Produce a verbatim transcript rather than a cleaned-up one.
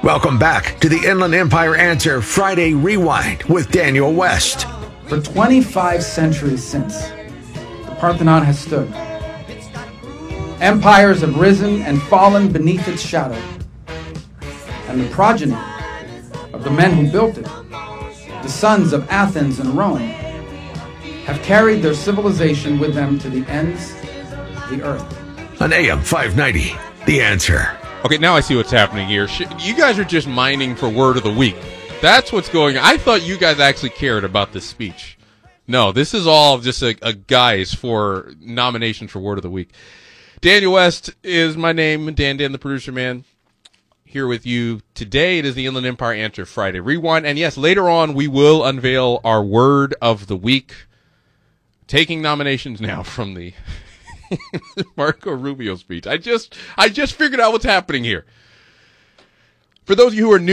Welcome back to the Inland Empire Answer Friday Rewind with Daniel West. For twenty-five centuries since, the Parthenon has stood. Empires have risen and fallen beneath its shadow. And the progeny of the men who built it, the sons of Athens and Rome, have carried their civilization with them to the ends of the earth. On A M five ninety, The Answer. Okay, now I see what's happening here. You guys are just mining for word of the week. That's what's going on. I thought you guys actually cared about this speech. No, this is all just a, a guise for nominations for word of the week. Daniel West is my name, Dan Dan, the producer man, here with you. Today it is the Inland Empire Answer Friday Rewind. And yes, later on we will unveil our word of the week. Taking nominations now from the Marco Rubio speech. I just I just figured out what's happening here. For those of you who are new